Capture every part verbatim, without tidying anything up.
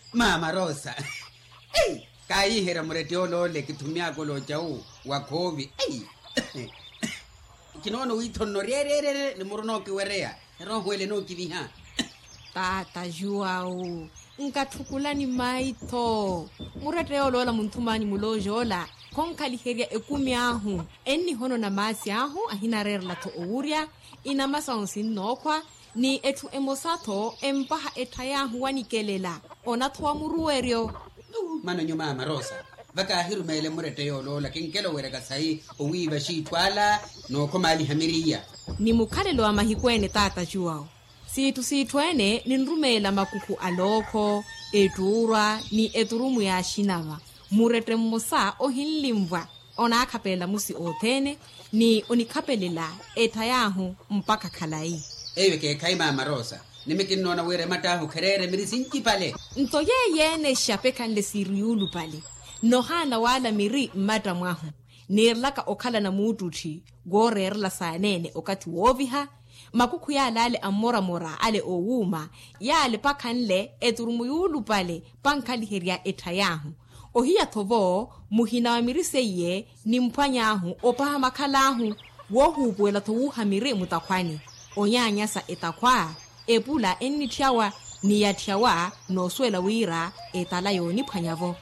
Mama Rosa. Hey, kai hera murete olole kitumia kolo chau wakovi. Hey. Kinono witono rerere ni muruno kiwerea. Roho ele no kiviha. Tata Joao. Nkatukula ni maito. Murete olola muntumani mulojola. Konkali heria ekumi ahu. Eni hono na masi ahu ahina rerla to ouria. Ina masa onsin nokwa. Ni etu emosato empaha etayahu wanikelela. Ona tuwa muruwerio. Mano nyuma Mama Rosa. Vaka hiru mele murete yolo la kinkelo wereka sahi owiva shitwala no komali hamiria. Ni mukalelo wa mahikwene Tata Joao. Situ situene ni nrumela makuku aloko, eturwa, ni eturumu ya shinava. Murete mmosa ohinlimwa. Ona akapela musi otene ni onikapelela etayahu mpaka kalai. Ewe ke kai Mama Rosa. Nimekinona were matahu kerere mirisinki pale. Ntoye yene shapeka nle siriulu pale. Nohana wala miri mata mwahu. Nirlaka okala na mutuchi. Gore erla saanene okati woviha. Makuku ya lale amora mora ale owuma. Ya ale pakanle eturumuyulu pale pankali heria etayahu. Ohia tovo muhina wa miriseye ni mpanyahu opaha makalahu. Wohu buwela tovuha miri mutakwani. Onyanyasa etakwa. Epula eni tiawa ni ya tiawa no swela wira etalayo ni panyavo.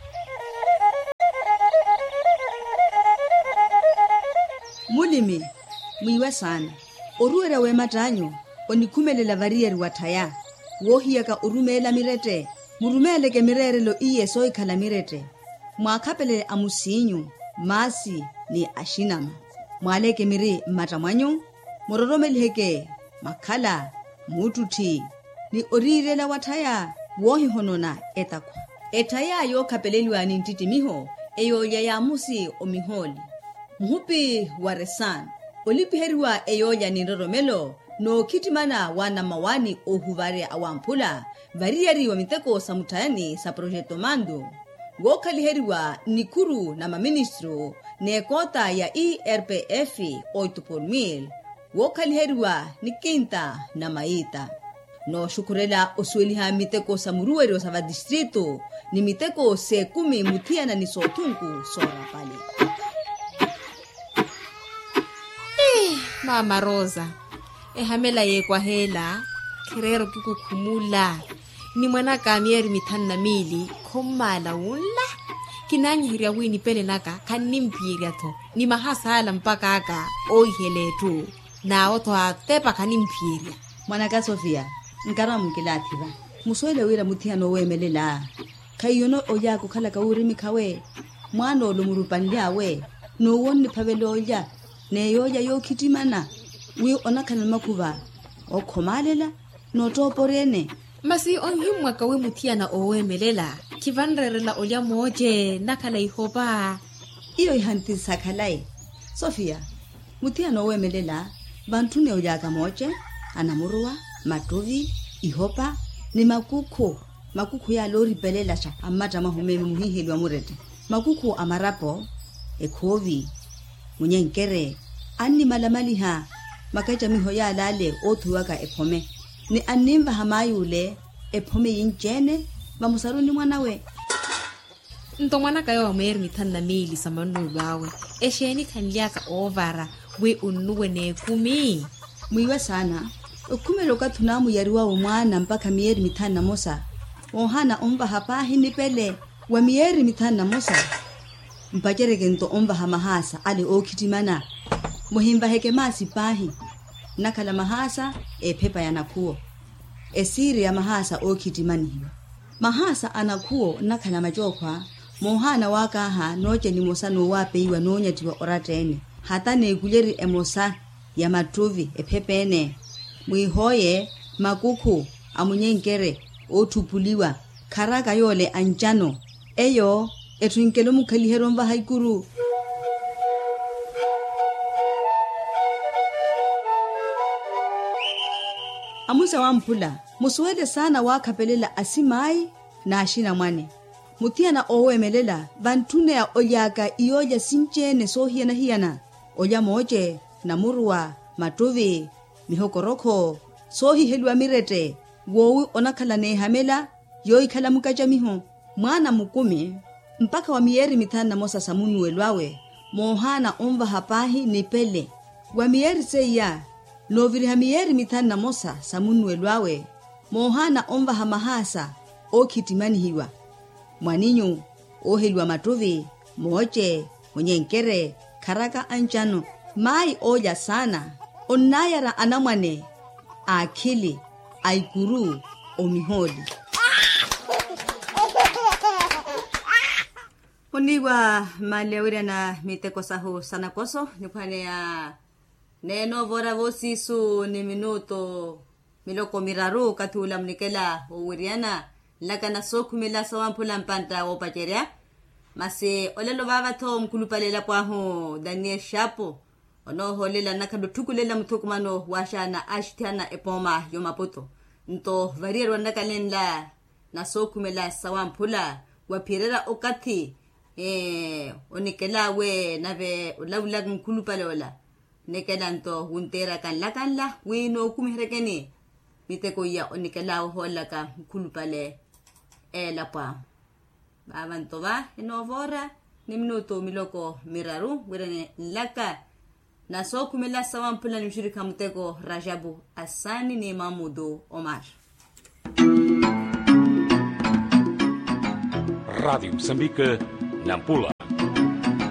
Mulimi, mwiwe sana. Oruere we matanyo, onikumelela varieri wataya. Wohiaka urumela mirete. Murumele ke mirere lo iye soi kala mirete. Mwakapele amusinyu, masi ni ashinama. Mwaleke miri matamanyo. Mororomele heke, makala, mututi. Ni orire la wataya, wohi honona etakwa. Etaya yo kapelelu anintiti miho, eyo ya musi omiholi. Muhupi waresan, olipiheriwa eyo ya niroromelo, no kitimana wana mawani ohuvare awampula, varieri wa miteko samutayani sa projeto mando. Wokaliheriwa nikuru na maministro, nekota ya E R P F oito por mil, wokaliheriwa nikinta na maita. No shukurela osweliha miteko sa muruero sa va distrito, ni miteko se kumi mutiana ni sotunku sora pale. Mama Rosa, ehamela ye kwa hela, kerero kiku kumula, ni mwana kamieri mitana mili, komala ula, kinanyi hiria wini pele naka, kanimpiria to, ni mahasa ala mpaka aka, oi hele tu, na oto atepa kanimpiria. Mwanaka Sofia, nkara mkilatiba, muswele wira mutiano we melela, kayono oya kukala kaurimi kawe, mwano lumurupandia we, no woni pavelo oya, ne yoya yo kitimana wi onakana makuva okhomalela no toporene masi onhimwa kawe mutiana owemelela kivanrerela olya moje nakala ihoba iyo ihanti sakalai. Sofia, mutiana owemelela bantu ne oyaga moje anamurua matovi ihopa ni makuku makuku ya lori pelela cha amata mahumeme muhiheli wa murete makuku amarapo ekovi munyenkere anni malamali ha makaja miho ya lale othuwaka ephome ni animba hamayule ephome yinjene bamusaruni mwanawe nto mwana kayo wa meri mitanda mili samanu bawe esheni kanliaka ovara we unuwe ne kumi mwiwe sana ukumelo katunamu yariwa umwana mpaka mieri mitana mosa ohana omba hapa hinipele wa mieri mitana mosa mpajereke nto omba hamahasa ale okitimana muhimba heke masi pahi nakala mahasa e pepa yanakuo esiri ya mahasa okitimani mahasa anakuo nakala majokwa mohana wakaha noche ni mosa no wape iwa nonya tiwa oratene hata ne guleri emosa ya matuvi e pepene mwihoye makuku amunyenkere otupuliwa karaka yole anjano eyo etwinkelo mukhalihero mva haikuru amusa wampula musuwele sana wakapelela asimai na ashina mwane mutiana owemelela bantune ya oyaka iyoja sinchene sohiana hiana oya moje na murua matuvi mihokoroko sohi helwa mirete wowi onakala ne hamela yo ikhala mukajamiho mwana mukumi mpaka wa mieri mitano na mosa samunuwe lwawe mohana omva hapahi ni pele wa mieri seya noviri ha mieri mitano na mosa samunuwe lwawe mohana omva hamahasa o kitimani hiwa mwaninyu oheliwa matuvi moche onyenkere karaka anchano mai oja sana onayara anamwane akili aikuru omiholi Oniwa malewira na miteko sahu sana koso nipane ya neno vora vosisu ni minuto miloko miraru katula mnikela uwiriana laka na soku mila sawampula mpanta wopacheria masi olelo baba to mkulupalela kwa ho Daniel Shapo ono holela nakadutukulela mtukumano washa na ashtiana epoma yomapoto nto variero nakalenla na soku mila sawampula wapirera okati eh onikela we nave ulawlag mkulupale ola nekela nto wuntera kan lakanla wino kumirekeni miteko ya onikela hola ka mkulupale ela pa babanto ba inovora ni minuto miloko miraru wirene laka na soku mela sawampula ni mshirika mteko Rajabu Asani ni Mamudu Omar. Rádio Moçambique, Nampula.